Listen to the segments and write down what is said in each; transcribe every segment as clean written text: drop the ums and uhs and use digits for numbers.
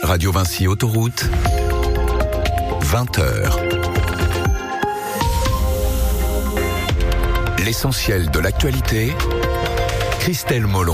Radio Vinci Autoroute, 20h. L'essentiel de l'actualité, Christelle Molon.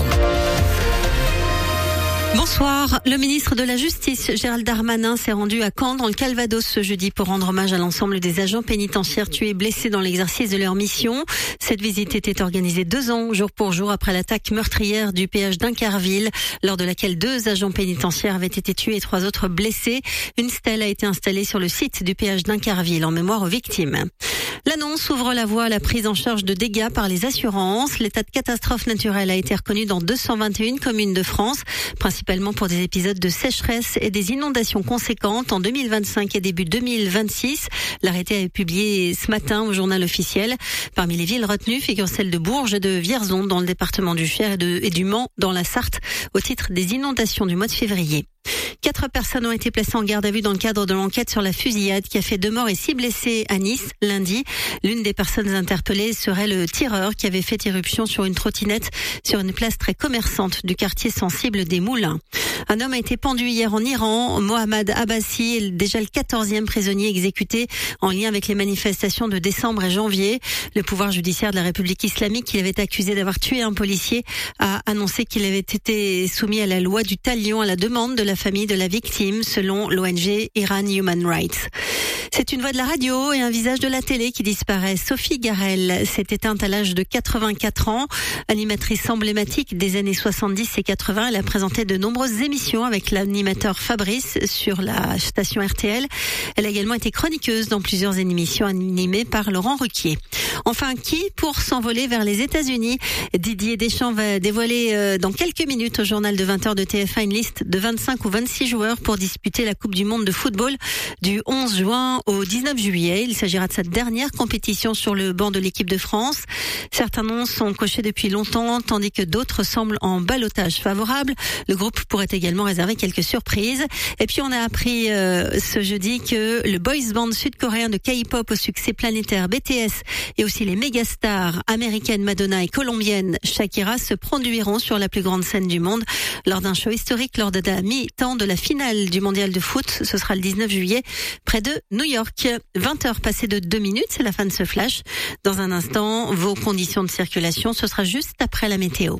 Bonsoir. Le ministre de la Justice, Gérald Darmanin, s'est rendu à Caen, dans le Calvados, ce jeudi pour rendre hommage à l'ensemble des agents pénitentiaires tués et blessés dans l'exercice de leur mission. Cette visite était organisée 2 ans, jour pour jour, après l'attaque meurtrière du péage d'Incarville, lors de laquelle 2 agents pénitentiaires avaient été tués et 3 autres blessés. Une stèle a été installée sur le site du péage d'Incarville en mémoire aux victimes. L'annonce ouvre la voie à la prise en charge de dégâts par les assurances. L'état de catastrophe naturelle a été reconnu dans 221 communes de France, principalement pour des épisodes de sécheresse et des inondations conséquentes en 2025 et début 2026. L'arrêté est publié ce matin au journal officiel. Parmi les villes retenues figurent celles de Bourges et de Vierzon dans le département du Cher et du Mans dans la Sarthe au titre des inondations du mois de février. 4 personnes ont été placées en garde à vue dans le cadre de l'enquête sur la fusillade qui a fait 2 morts et 6 blessés à Nice lundi. L'une des personnes interpellées serait le tireur qui avait fait irruption sur une trottinette sur une place très commerçante du quartier sensible des Moulins. Un homme a été pendu hier en Iran. Mohamed Abbasi est déjà le 14e prisonnier exécuté en lien avec les manifestations de décembre et janvier. Le pouvoir judiciaire de la République islamique, qui l'avait accusé d'avoir tué un policier, a annoncé qu'il avait été soumis à la loi du talion à la demande de la famille de la victime, selon l'ONG Iran Human Rights. C'est une voix de la radio et un visage de la télé qui disparaît. Sophie Garel s'est éteinte à l'âge de 84 ans. Animatrice emblématique des années 70 et 80, elle a présenté de nombreuses émissions avec l'animateur Fabrice sur la station RTL. Elle a également été chroniqueuse dans plusieurs émissions animées par Laurent Ruquier. Enfin, qui pour s'envoler vers les États-Unis? Didier Deschamps va dévoiler dans quelques minutes au journal de 20h de TF1 une liste de 25 ou 26 joueurs pour disputer la Coupe du Monde de football du 11 juin au 19 juillet. Il s'agira de sa dernière compétition sur le banc de l'équipe de France. Certains noms sont cochés depuis longtemps, tandis que d'autres semblent en ballottage favorable. Le groupe pourrait également réserver quelques surprises. Et puis on a appris ce jeudi que le boys band sud-coréen de K-pop au succès planétaire BTS et aussi les mégastars américaines Madonna et colombiennes Shakira se produiront sur la plus grande scène du monde lors d'un show historique lors de la mi-temps de la finale du mondial de foot. Ce sera le 19 juillet près de New York. 20h passées de 2 minutes, c'est la fin de ce flash. Dans un instant, vos conditions de circulation, ce sera juste après la météo.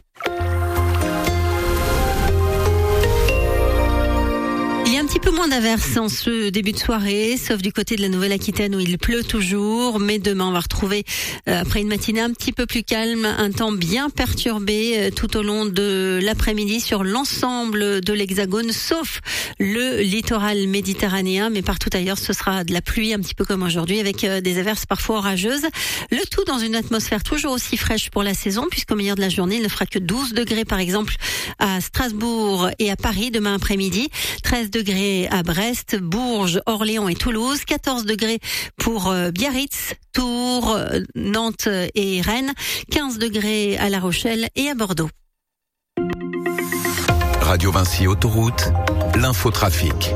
Il y a un petit peu moins d'averses en ce début de soirée, sauf du côté de la Nouvelle-Aquitaine où il pleut toujours. Mais demain, on va retrouver, après une matinée un petit peu plus calme, un temps bien perturbé tout au long de l'après-midi sur l'ensemble de l'Hexagone, sauf le littoral méditerranéen. Mais partout ailleurs, ce sera de la pluie, un petit peu comme aujourd'hui, avec des averses parfois orageuses. Le tout dans une atmosphère toujours aussi fraîche pour la saison, puisqu'au milieu de la journée, il ne fera que 12 degrés, par exemple, à Strasbourg et à Paris demain après-midi. 13 degrés à Brest, Bourges, Orléans et Toulouse, 14 degrés pour Biarritz, Tours, Nantes et Rennes, 15 degrés à La Rochelle et à Bordeaux. Radio Vinci Autoroute, l'infotrafic.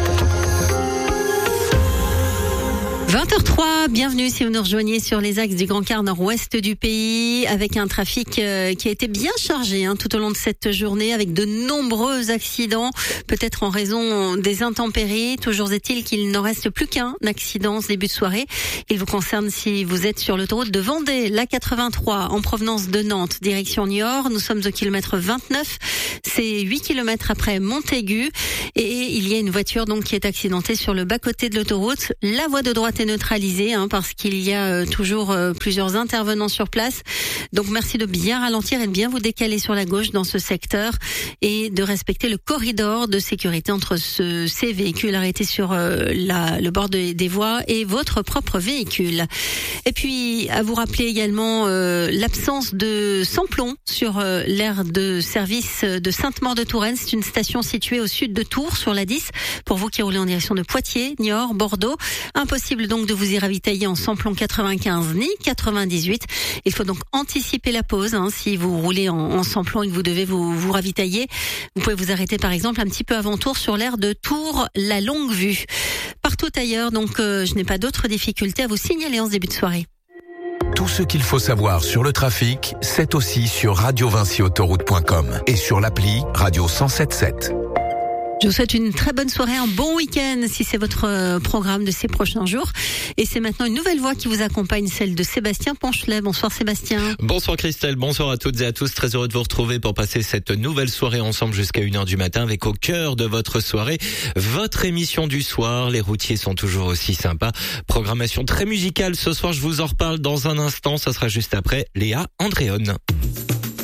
20h03, bienvenue si vous nous rejoignez sur les axes du Grand Quart nord-ouest du pays, avec un trafic qui a été bien chargé tout au long de cette journée, avec de nombreux accidents, peut-être en raison des intempéries. Toujours est-il qu'il n'en reste plus qu'un accident ce début de soirée. Il vous concerne si vous êtes sur l'autoroute de Vendée, la 83, en provenance de Nantes, direction Niort. Nous sommes au kilomètre 29, c'est 8 kilomètres après Montaigu, et il y a une voiture donc qui est accidentée sur le bas-côté de l'autoroute. La voie de droite est neutralisée parce qu'il y a toujours plusieurs intervenants sur place. Donc merci de bien ralentir et de bien vous décaler sur la gauche dans ce secteur et de respecter le corridor de sécurité entre ces véhicules arrêtés sur le bord des voies et votre propre véhicule. Et puis à vous rappeler également l'absence de samplon sur l'aire de service de Sainte-Maure-de-Touraine. C'est une station située au sud de Tours sur la 10 pour vous qui roulez en direction de Poitiers, Niort, Bordeaux. Impossible donc de vous y ravitailler en samplon 95 ni 98. Il faut donc anticiper la pause si vous roulez en samplon et que vous devez vous ravitailler. Vous pouvez vous arrêter par exemple un petit peu avant Tours sur l'aire de Tours, la Longue Vue. Partout ailleurs, donc je n'ai pas d'autres difficultés à vous signaler en ce début de soirée. Tout ce qu'il faut savoir sur le trafic, c'est aussi sur radiovinciautoroute.com et sur l'appli Radio 107.7. Je vous souhaite une très bonne soirée, un bon week-end si c'est votre programme de ces prochains jours. Et c'est maintenant une nouvelle voix qui vous accompagne, celle de Sébastien Ponchelet. Bonsoir Sébastien. Bonsoir Christelle, bonsoir à toutes et à tous. Très heureux de vous retrouver pour passer cette nouvelle soirée ensemble jusqu'à 1h du matin avec au cœur de votre soirée, votre émission du soir. Les routiers sont toujours aussi sympas. Programmation très musicale ce soir, je vous en reparle dans un instant. Ça sera juste après Léa Andréone.